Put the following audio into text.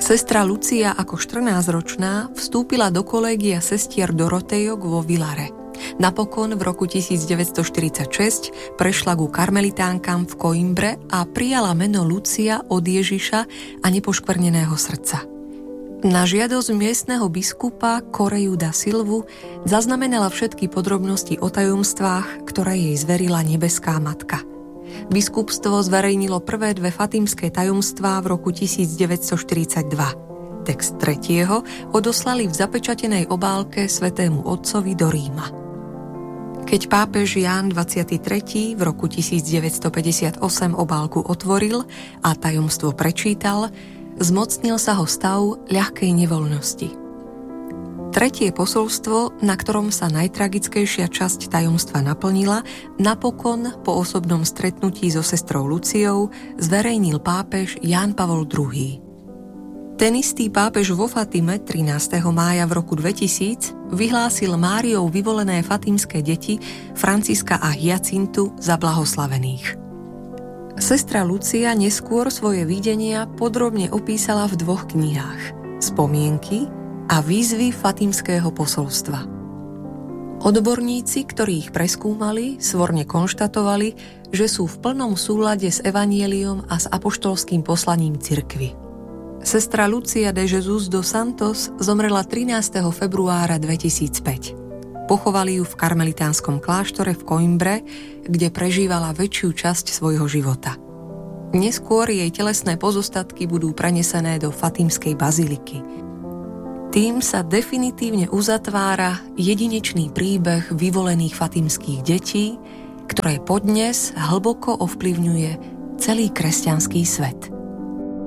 Sestra Lucia ako 14-ročná vstúpila do kolégia sestier Dorotejok vo Villare. Napokon v roku 1946 prešla ku karmelitánkam v Coimbre a prijala meno Lucia od Ježiša a nepoškvrneného srdca. Na žiadosť miestneho biskupa Coreju da Silvu zaznamenala všetky podrobnosti o tajomstvách, ktoré jej zverila nebeská matka. Biskupstvo zverejnilo prvé dve fatimské tajomstvá v roku 1942. Text tretieho odoslali v zapečatenej obálke Svätému Otcovi do Ríma. Keď pápež Ján 23. v roku 1958 obálku otvoril a tajomstvo prečítal, zmocnil sa ho stav ľahkej nevoľnosti. Tretie posolstvo, na ktorom sa najtragickejšia časť tajomstva naplnila, napokon po osobnom stretnutí so sestrou Luciou zverejnil pápež Ján Pavol II. Ten istý pápež vo Fatime 13. mája v roku 2000 vyhlásil Máriou vyvolené fatimské deti Franciska a Hyacintu za blahoslavených. Sestra Lucia neskôr svoje videnia podrobne opísala v dvoch knihách: Spomienky a výzvy fatimského posolstva. Odborníci, ktorí ich preskúmali, svorne konštatovali, že sú v plnom súlade s evanjeliom a s apoštolským poslaním cirkvi. Sestra Lucia de Jesus dos Santos zomrela 13. februára 2005. Pochovali ju v karmelitánskom kláštore v Coimbre, kde prežívala väčšiu časť svojho života. Neskôr jej telesné pozostatky budú prenesené do Fatimskej baziliky. Tým sa definitívne uzatvára jedinečný príbeh vyvolených fatimských detí, ktoré podnes hlboko ovplyvňuje celý kresťanský svet.